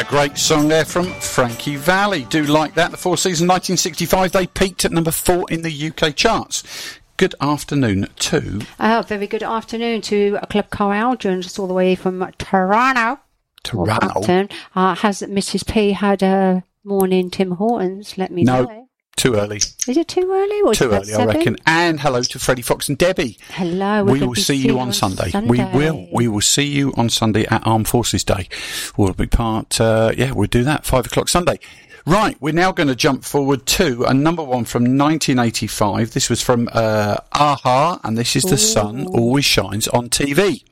A great song there from Frankie Valli. Do like that. The Four Seasons 1965, they peaked at number 4 in the UK charts. Good afternoon to... very good afternoon to Club Carl Aldrin, just all the way from Toronto. Has Mrs. P had a morning Tim Hortons? Let me know. No, too early. Is it too early? Or too early, 7? I reckon. And hello to Freddie Fox and Debbie. Hello. We will see you on Sunday. We will see you on Sunday at Armed Forces Day. We'll be part, we'll do that, 5 o'clock Sunday. Right, we're now going to jump forward to a number one from 1985. This was from a-ha, and this is The Sun Always Shines on TV.